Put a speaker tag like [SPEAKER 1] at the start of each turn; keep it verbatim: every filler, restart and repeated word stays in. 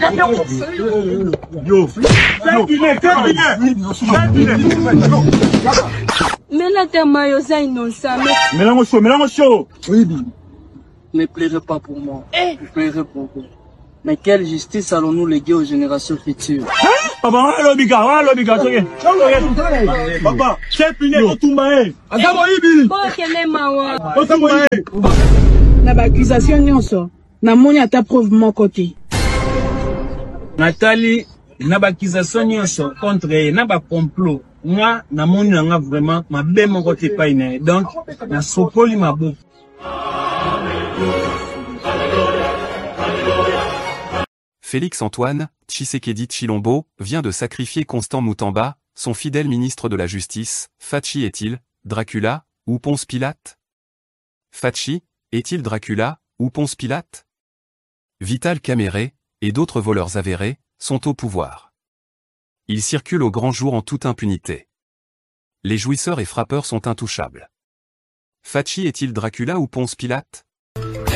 [SPEAKER 1] Yo,
[SPEAKER 2] mais là, t'es maillot, innocent.
[SPEAKER 1] mélange chaud, mélange chaud. Oui,
[SPEAKER 3] Ne pleurez pas pour moi. Je pleurerai pour vous. Mais quelle justice allons-nous léguer aux générations futures?
[SPEAKER 1] Papa, l'obiga, l'obiga, papa, c'est fini, on tombe.
[SPEAKER 2] Bon, quel est ma
[SPEAKER 1] On tombe.
[SPEAKER 4] Na ba accusation nyonso. Na moni ata preuve mon côté.
[SPEAKER 3] Nathalie, na ba accusation nyonso contre elle, na ba complot. Moi, na moni nga vraiment ma bé mon côté pas iné. Donc, na sopoli ma boue.
[SPEAKER 5] Félix-Antoine Tshisekedi Tshilombo vient de sacrifier Constant Moutamba, son fidèle ministre de la Justice. Fachi est-il Dracula ou Ponce Pilate? Fachi est-il Dracula ou Ponce Pilate? Vital Caméré et d'autres voleurs avérés sont au pouvoir. Ils circulent au grand jour en toute impunité. Les jouisseurs et frappeurs sont intouchables. Fachi est-il Dracula ou Ponce Pilate?